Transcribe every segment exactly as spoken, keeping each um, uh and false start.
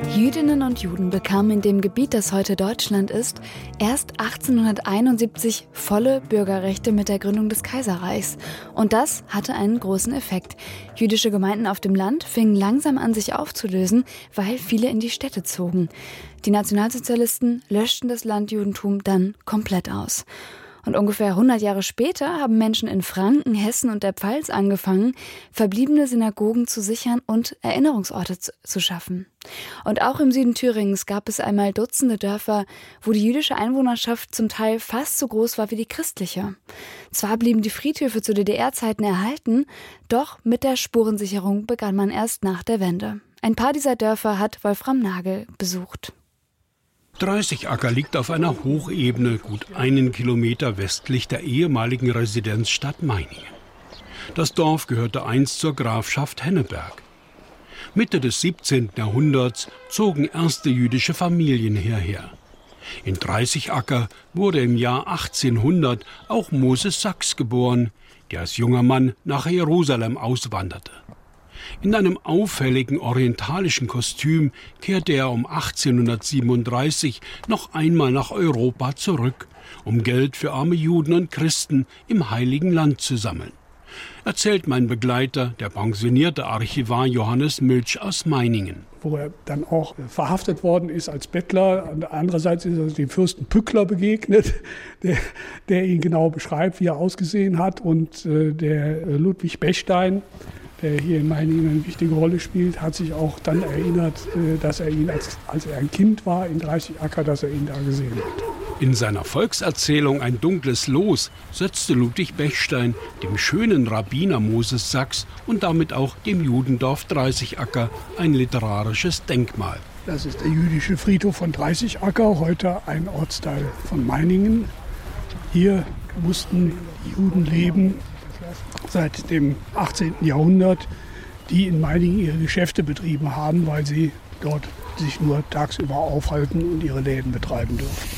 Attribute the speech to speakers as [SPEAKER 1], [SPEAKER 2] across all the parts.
[SPEAKER 1] Jüdinnen und Juden bekamen in dem Gebiet, das heute Deutschland ist, erst achtzehnhunderteinundsiebzig volle Bürgerrechte mit der Gründung des Kaiserreichs. Und das hatte einen großen Effekt. Jüdische Gemeinden auf dem Land fingen langsam an, sich aufzulösen, weil viele in die Städte zogen. Die Nationalsozialisten löschten das Landjudentum dann komplett aus. Und ungefähr hundert Jahre später haben Menschen in Franken, Hessen und der Pfalz angefangen, verbliebene Synagogen zu sichern und Erinnerungsorte zu, zu schaffen. Und auch im Süden Thüringens gab es einmal Dutzende Dörfer, wo die jüdische Einwohnerschaft zum Teil fast so groß war wie die christliche. Zwar blieben die Friedhöfe zu D D R-Zeiten erhalten, doch mit der Spurensicherung begann man erst nach der Wende. Ein paar dieser Dörfer hat Wolfram Nagel besucht.
[SPEAKER 2] Dreißigacker liegt auf einer Hochebene, gut einen Kilometer westlich der ehemaligen Residenzstadt Meiningen. Das Dorf gehörte einst zur Grafschaft Henneberg. Mitte des siebzehnten Jahrhunderts zogen erste jüdische Familien hierher. In Dreißigacker wurde im Jahr achtzehnhundert auch Moses Sachs geboren, der als junger Mann nach Jerusalem auswanderte. In einem auffälligen orientalischen Kostüm kehrte er um achtzehnhundertsiebenunddreißig noch einmal nach Europa zurück, um Geld für arme Juden und Christen im Heiligen Land zu sammeln. Erzählt mein Begleiter, der pensionierte Archivar Johannes Milch aus Meiningen.
[SPEAKER 3] Wo er dann auch verhaftet worden ist als Bettler. Andererseits ist er dem Fürsten Pückler begegnet, der, der ihn genau beschreibt, wie er ausgesehen hat. Und äh, der Ludwig Bechstein, der hier in Meiningen eine wichtige Rolle spielt, hat sich auch dann erinnert, dass er ihn, als, als er ein Kind war in Dreißigacker, dass er ihn da gesehen hat.
[SPEAKER 2] In seiner Volkserzählung Ein dunkles Los setzte Ludwig Bechstein dem schönen Rabbiner Moses Sachs und damit auch dem Judendorf Dreißigacker ein literarisches Denkmal.
[SPEAKER 3] Das ist der jüdische Friedhof von Dreißigacker, heute ein Ortsteil von Meiningen. Hier mussten die Juden leben seit dem achtzehnten Jahrhundert, die in Meiningen ihre Geschäfte betrieben haben, weil sie dort sich nur tagsüber aufhalten und ihre Läden betreiben dürfen.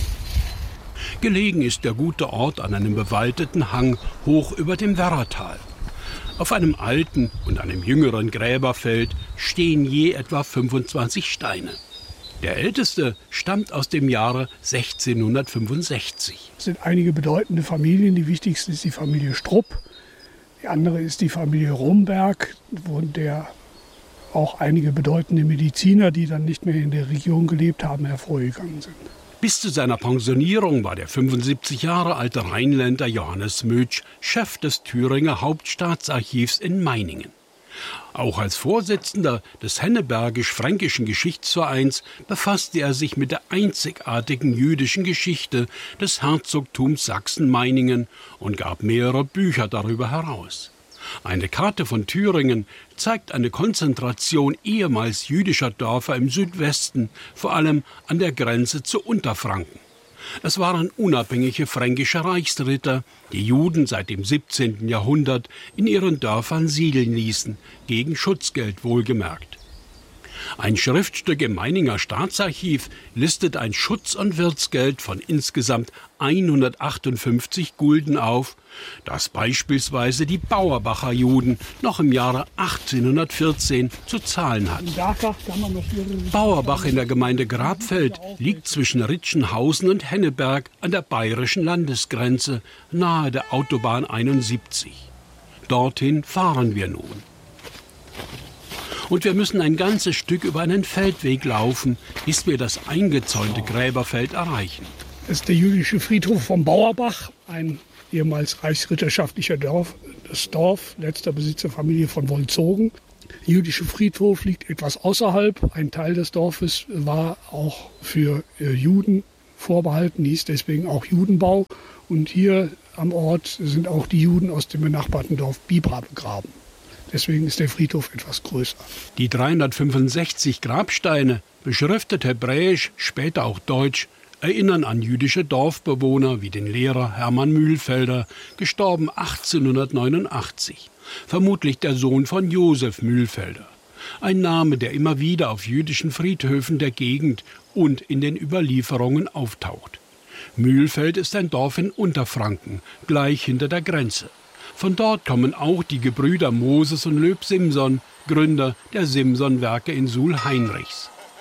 [SPEAKER 2] Gelegen ist der gute Ort an einem bewaldeten Hang hoch über dem Werratal. Auf einem alten und einem jüngeren Gräberfeld stehen je etwa fünfundzwanzig Steine. Der älteste stammt aus dem Jahre sechzehnhundertfünfundsechzig.
[SPEAKER 3] Es sind einige bedeutende Familien. Die wichtigste ist die Familie Strupp. Die andere ist die Familie Romberg, wo der auch einige bedeutende Mediziner, die dann nicht mehr in der Region gelebt haben, hervorgegangen sind.
[SPEAKER 2] Bis zu seiner Pensionierung war der fünfundsiebzig Jahre alte Rheinländer Johannes Milch Chef des Thüringer Hauptstaatsarchivs in Meiningen. Auch als Vorsitzender des Hennebergisch-Fränkischen Geschichtsvereins befasste er sich mit der einzigartigen jüdischen Geschichte des Herzogtums Sachsen-Meiningen und gab mehrere Bücher darüber heraus. Eine Karte von Thüringen zeigt eine Konzentration ehemals jüdischer Dörfer im Südwesten, vor allem an der Grenze zu Unterfranken. Es waren unabhängige fränkische Reichsritter, die Juden seit dem siebzehnten Jahrhundert in ihren Dörfern siedeln ließen, gegen Schutzgeld wohlgemerkt. Ein Schriftstück im Meininger Staatsarchiv listet ein Schutz- und Wirtsgeld von insgesamt hundertachtundfünfzig Gulden auf, das beispielsweise die Bauerbacher Juden noch im Jahre achtzehnhundertvierzehn zu zahlen hatten. Bauerbach in der Gemeinde Grabfeld liegt zwischen Ritschenhausen und Henneberg an der bayerischen Landesgrenze, nahe der Autobahn einundsiebzig. Dorthin fahren wir nun. Und wir müssen ein ganzes Stück über einen Feldweg laufen, bis wir das eingezäunte Gräberfeld erreichen.
[SPEAKER 3] Das ist der jüdische Friedhof vom Bauerbach, ein ehemals reichsritterschaftlicher Dorf, das Dorf, letzter Besitzerfamilie von Wolzogen. Der jüdische Friedhof liegt etwas außerhalb. Ein Teil des Dorfes war auch für Juden vorbehalten, hieß deswegen auch Judenbau. Und hier am Ort sind auch die Juden aus dem benachbarten Dorf Bibra begraben. Deswegen ist der Friedhof etwas größer.
[SPEAKER 2] Die dreihundertfünfundsechzig Grabsteine, beschriftet hebräisch, später auch deutsch, erinnern an jüdische Dorfbewohner wie den Lehrer Hermann Mühlfelder, gestorben achtzehnhundertneunundachtzig. Vermutlich der Sohn von Josef Mühlfelder. Ein Name, der immer wieder auf jüdischen Friedhöfen der Gegend und in den Überlieferungen auftaucht. Mühlfeld ist ein Dorf in Unterfranken, gleich hinter der Grenze. Von dort kommen auch die Gebrüder Moses und Löb Simson, Gründer der Simson-Werke in Suhl-Heinrichs.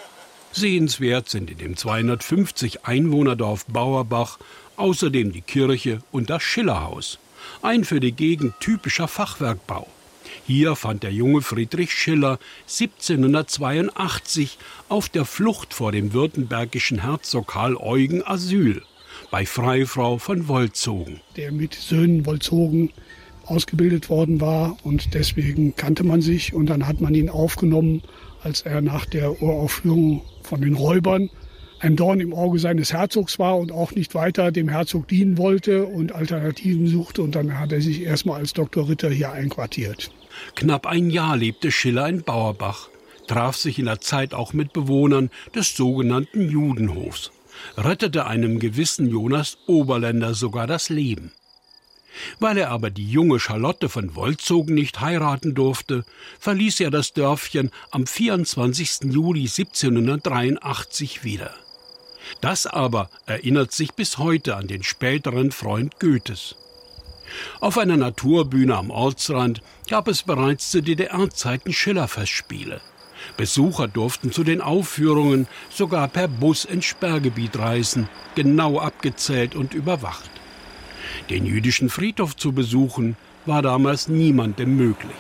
[SPEAKER 2] Sehenswert sind in dem zweihundertfünfzig Einwohnerdorf Bauerbach außerdem die Kirche und das Schillerhaus, ein für die Gegend typischer Fachwerkbau. Hier fand der junge Friedrich Schiller siebzehnhundertzweiundachtzig auf der Flucht vor dem württembergischen Herzog Karl Eugen Asyl bei Freifrau von Wolzogen.
[SPEAKER 3] Der mit Söhnen Wolzogen ausgebildet worden war und deswegen kannte man sich. Und dann hat man ihn aufgenommen, als er nach der Uraufführung von den Räubern ein Dorn im Auge seines Herzogs war und auch nicht weiter dem Herzog dienen wollte und Alternativen suchte. Und dann hat er sich erstmal als Doktor Ritter hier einquartiert.
[SPEAKER 2] Knapp ein Jahr lebte Schiller in Bauerbach, traf sich in der Zeit auch mit Bewohnern des sogenannten Judenhofs, rettete einem gewissen Jonas Oberländer sogar das Leben. Weil er aber die junge Charlotte von Wolzogen nicht heiraten durfte, verließ er das Dörfchen am vierundzwanzigsten Juli siebzehnhundertdreiundachtzig wieder. Das aber erinnert sich bis heute an den späteren Freund Goethes. Auf einer Naturbühne am Ortsrand gab es bereits zu D D R-Zeiten Schillerfestspiele. Besucher durften zu den Aufführungen sogar per Bus ins Sperrgebiet reisen, genau abgezählt und überwacht. Den jüdischen Friedhof zu besuchen, war damals niemandem möglich.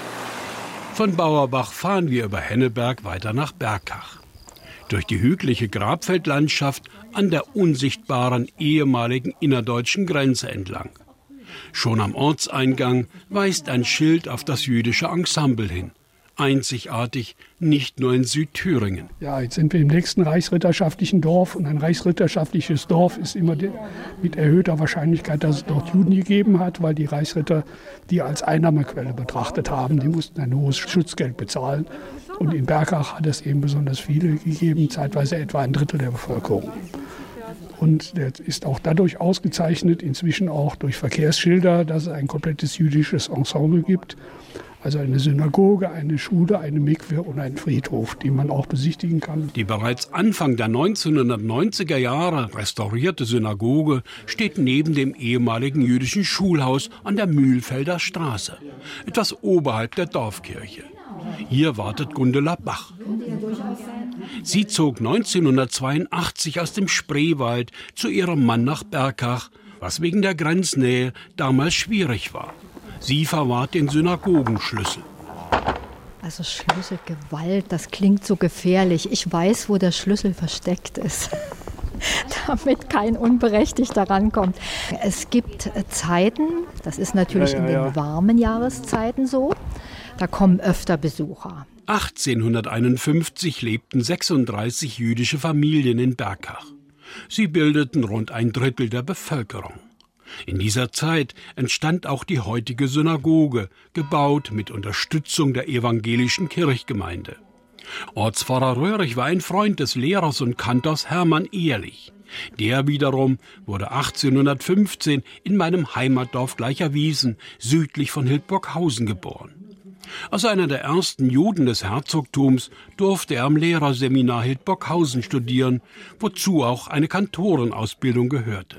[SPEAKER 2] Von Bauerbach fahren wir über Henneberg weiter nach Berkach. Durch die hügelige Grabfeldlandschaft an der unsichtbaren ehemaligen innerdeutschen Grenze entlang. Schon am Ortseingang weist ein Schild auf das jüdische Ensemble hin. Einzigartig, nicht nur in Südthüringen.
[SPEAKER 3] Ja, jetzt sind wir im nächsten reichsritterschaftlichen Dorf. Und ein reichsritterschaftliches Dorf ist immer mit erhöhter Wahrscheinlichkeit, dass es dort Juden gegeben hat, weil die Reichsritter die als Einnahmequelle betrachtet haben. Die mussten ein hohes Schutzgeld bezahlen. Und in Berkach hat es eben besonders viele gegeben, zeitweise etwa ein Drittel der Bevölkerung. Und der ist auch dadurch ausgezeichnet, inzwischen auch durch Verkehrsschilder, dass es ein komplettes jüdisches Ensemble gibt. Also eine Synagoge, eine Schule, eine Mikwe und einen Friedhof, die man auch besichtigen kann.
[SPEAKER 2] Die bereits Anfang der neunzehnhundertneunziger Jahre restaurierte Synagoge steht neben dem ehemaligen jüdischen Schulhaus an der Mühlfelder Straße, etwas oberhalb der Dorfkirche. Hier wartet Gundela Bach. Sie zog neunzehnhundertzweiundachtzig aus dem Spreewald zu ihrem Mann nach Berkach, was wegen der Grenznähe damals schwierig war. Sie verwahrt den Synagogenschlüssel.
[SPEAKER 4] Also Schlüsselgewalt, das klingt so gefährlich. Ich weiß, wo der Schlüssel versteckt ist, damit kein Unberechtigter rankommt. Es gibt Zeiten, das ist natürlich ja, ja, in den ja. warmen Jahreszeiten so, da kommen öfter Besucher.
[SPEAKER 2] achtzehnhunderteinundfünfzig lebten sechsunddreißig jüdische Familien in Berkach. Sie bildeten rund ein Drittel der Bevölkerung. In dieser Zeit entstand auch die heutige Synagoge, gebaut mit Unterstützung der evangelischen Kirchgemeinde. Ortspfarrer Röhrig war ein Freund des Lehrers und Kantors Hermann Ehrlich. Der wiederum wurde achtzehnhundertfünfzehn in meinem Heimatdorf Gleicherwiesen, südlich von Hildburghausen, geboren. Als einer der ersten Juden des Herzogtums durfte er am Lehrerseminar Hildburghausen studieren, wozu auch eine Kantorenausbildung gehörte.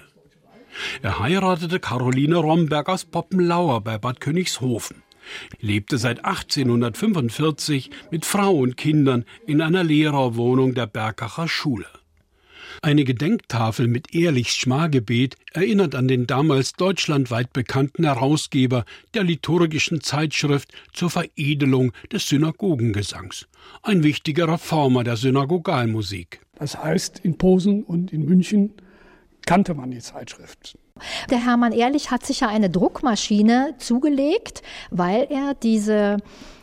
[SPEAKER 2] Er heiratete Caroline Romberg aus Poppenlauer bei Bad Königshofen, lebte seit achtzehnhundertfünfundvierzig mit Frau und Kindern in einer Lehrerwohnung der Berkacher Schule. Eine Gedenktafel mit Ehrlichs Schmargebet erinnert an den damals deutschlandweit bekannten Herausgeber der liturgischen Zeitschrift zur Veredelung des Synagogengesangs, ein wichtiger Reformer der Synagogalmusik.
[SPEAKER 3] Das heißt, in Posen und in München kannte man die Zeitschrift.
[SPEAKER 4] Der Hermann Ehrlich hat sich ja eine Druckmaschine zugelegt, weil er diese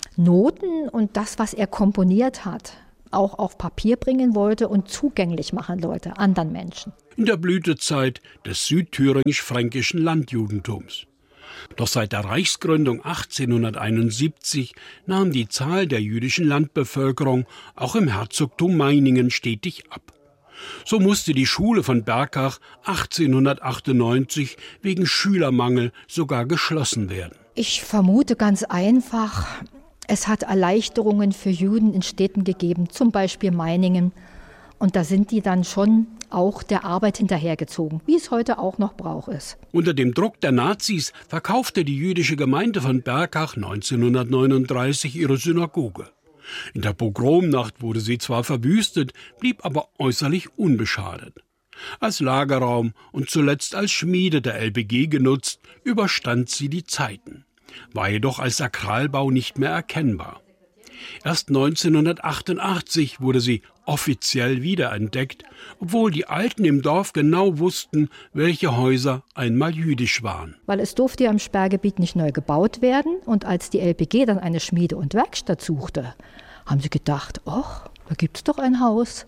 [SPEAKER 4] Noten und das, was er komponiert hat, auch auf Papier bringen wollte und zugänglich machen wollte anderen Menschen.
[SPEAKER 2] In der Blütezeit des südthüringisch-fränkischen Landjudentums. Doch seit der Reichsgründung achtzehnhunderteinundsiebzig nahm die Zahl der jüdischen Landbevölkerung auch im Herzogtum Meiningen stetig ab. So musste die Schule von Berkach achtzehnhundertachtundneunzig wegen Schülermangel sogar geschlossen werden.
[SPEAKER 4] Ich vermute ganz einfach, es hat Erleichterungen für Juden in Städten gegeben, zum Beispiel Meiningen. Und da sind die dann schon auch der Arbeit hinterhergezogen, wie es heute auch noch Brauch ist.
[SPEAKER 2] Unter dem Druck der Nazis verkaufte die jüdische Gemeinde von Berkach neunzehnhundertneununddreißig ihre Synagoge. In der Pogromnacht wurde sie zwar verwüstet, blieb aber äußerlich unbeschadet. Als Lagerraum und zuletzt als Schmiede der L P G genutzt, überstand sie die Zeiten, war jedoch als Sakralbau nicht mehr erkennbar. Erst neunzehnhundertachtundachtzig wurde sie offiziell wiederentdeckt, obwohl die Alten im Dorf genau wussten, welche Häuser einmal jüdisch waren.
[SPEAKER 4] Weil es durfte ja im Sperrgebiet nicht neu gebaut werden. Und als die L P G dann eine Schmiede und Werkstatt suchte, haben sie gedacht, ach, da gibt es doch ein Haus.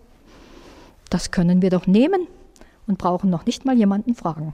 [SPEAKER 4] Das können wir doch nehmen und brauchen noch nicht mal jemanden fragen.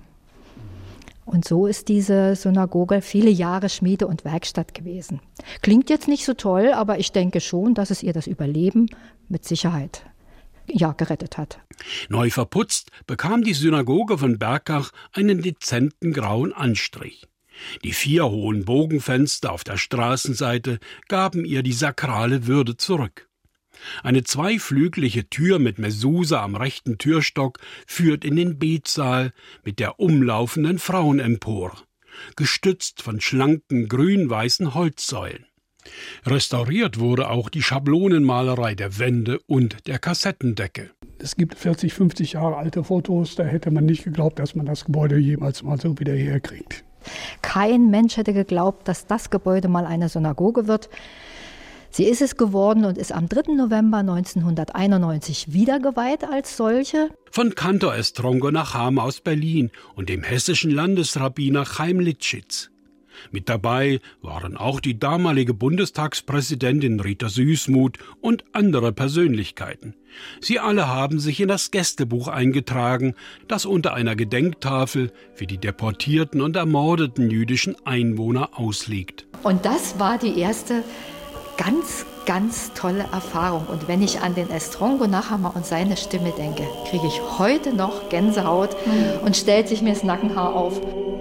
[SPEAKER 4] Und so ist diese Synagoge viele Jahre Schmiede und Werkstatt gewesen. Klingt jetzt nicht so toll, aber ich denke schon, dass es ihr das Überleben mit Sicherheit ja, gerettet hat.
[SPEAKER 2] Neu verputzt bekam die Synagoge von Berkach einen dezenten grauen Anstrich. Die vier hohen Bogenfenster auf der Straßenseite gaben ihr die sakrale Würde zurück. Eine zweiflügelige Tür mit Mezuse am rechten Türstock führt in den Betsaal mit der umlaufenden Frauenempore, gestützt von schlanken grün-weißen Holzsäulen. Restauriert wurde auch die Schablonenmalerei der Wände und der Kassettendecke.
[SPEAKER 3] Es gibt vierzig, fünfzig Jahre alte Fotos, da hätte man nicht geglaubt, dass man das Gebäude jemals mal so wieder herkriegt.
[SPEAKER 4] Kein Mensch hätte geglaubt, dass das Gebäude mal eine Synagoge wird. Sie ist es geworden und ist am dritten November neunzehnhunderteinundneunzig wiedergeweiht als solche.
[SPEAKER 2] Von Kantor Estrongo Nachama aus Berlin und dem hessischen Landesrabbiner Chaim Litschitz. Mit dabei waren auch die damalige Bundestagspräsidentin Rita Süßmuth und andere Persönlichkeiten. Sie alle haben sich in das Gästebuch eingetragen, das unter einer Gedenktafel für die deportierten und ermordeten jüdischen Einwohner ausliegt.
[SPEAKER 4] Und das war die erste ganz, ganz tolle Erfahrung. Und wenn ich an den Estrongo Nachama und seine Stimme denke, kriege ich heute noch Gänsehaut und stellt sich mir das Nackenhaar auf.